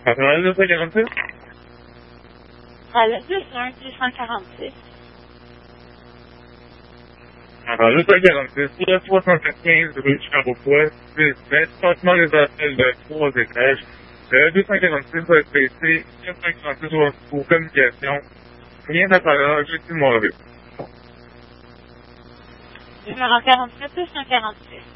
le 246? Le 246. Alors, le 246, le 375 rue Charlevoix, c'est exactement les appels de 3 étages. Le 246 va être baissé, 446 pour communication. Rien d'apparent, juste une mauvaise. Numéro 47 246.